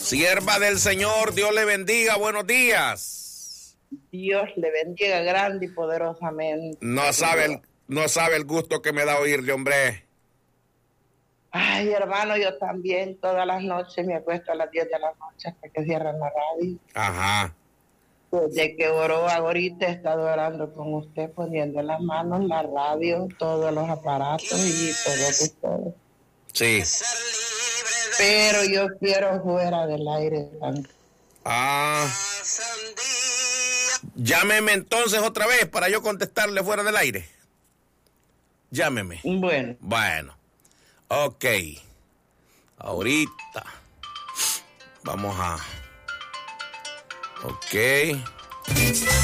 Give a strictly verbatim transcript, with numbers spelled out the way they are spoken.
Sierva del Señor, Dios le bendiga, buenos días. Dios le bendiga grande y poderosamente. No sabe el, no sabe el gusto que me da oírle, hombre. Ay, hermano, yo también todas las noches me acuesto a las diez de la noche hasta que cierran la radio. Ajá. Desde que oró ahorita he estado orando con usted, poniendo las manos, la radio, todos los aparatos y todo ustedes. Sí. Pero yo quiero fuera del aire también. Ah. Llámeme entonces otra vez para yo contestarle fuera del aire. Llámeme. Bueno. Bueno. Ok. Ahorita. Vamos a... Ok.